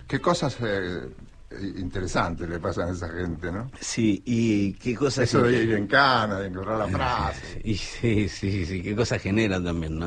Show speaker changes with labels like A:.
A: Qué cosas interesantes le pasan a esa gente, ¿no?
B: Sí, y qué cosas...
A: Eso de ir en cana, de encontrar la frase.
B: Y sí, qué cosas generan también, ¿no?